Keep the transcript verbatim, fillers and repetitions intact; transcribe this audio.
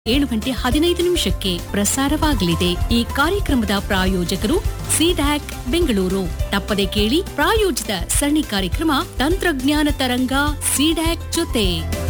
ಏಳು ಗಂಟೆ ಹದಿನೈದು ನಿಮಿಷಕ್ಕೆ ಪ್ರಸಾರವಾಗಲಿದೆ. ಈ ಕಾರ್ಯಕ್ರಮದ ಪ್ರಾಯೋಜಕರು ಸಿಡ್ಯಾಕ್ ಬೆಂಗಳೂರು. ತಪ್ಪದೆ ಕೇಳಿ ಪ್ರಾಯೋಜಿತ ಸರಣಿ ಕಾರ್ಯಕ್ರಮ ತಂತ್ರಜ್ಞಾನ ತರಂಗ ಸಿಡ್ಯಾಕ್ ಜೊತೆ.